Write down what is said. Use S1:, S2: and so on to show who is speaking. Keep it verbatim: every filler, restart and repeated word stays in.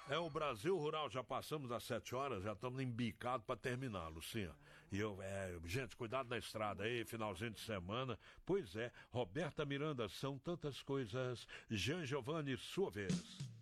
S1: É o Brasil Rural, já passamos das sete horas, já estamos embicados para terminar, Lucinha. E eu, é, gente, cuidado na estrada aí, finalzinho de semana. Pois é, Roberta Miranda, são tantas coisas. Jean Giovanni, sua vez.